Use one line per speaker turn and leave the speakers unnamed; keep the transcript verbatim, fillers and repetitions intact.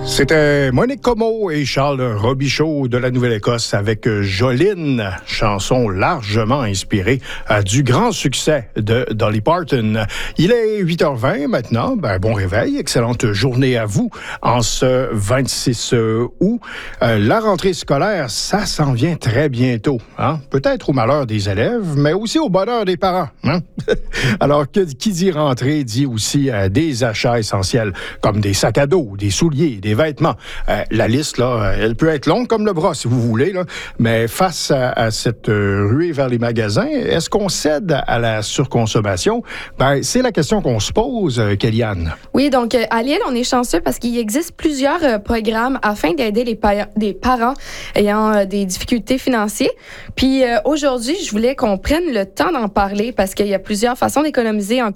C'était Monique Comeau et Charles Robichaud de la Nouvelle-Écosse avec Jolene, chanson largement inspirée euh, du grand succès de Dolly Parton. Il est huit heures vingt maintenant, ben, bon réveil, excellente journée à vous en ce vingt-six août. Euh, la rentrée scolaire, ça s'en vient très bientôt, hein? Peut-être au malheur des élèves, mais aussi au bonheur des parents. Hein? Alors, que, qui dit rentrée dit aussi euh, des achats essentiels comme des sacs à dos, des souliers, des vêtements. Euh, la liste, là, elle peut être longue comme le bras, si vous voulez, là, mais face à, à cette euh, ruée vers les magasins, est-ce qu'on cède à la surconsommation? Ben, c'est la question qu'on se pose, euh, Kellyanne.
Oui, donc euh, à Lille, on est chanceux parce qu'il existe plusieurs euh, programmes afin d'aider les, pa- les parents ayant euh, des difficultés financières. Puis euh, aujourd'hui, je voulais qu'on prenne le temps d'en parler parce qu'il y a plusieurs façons d'économiser en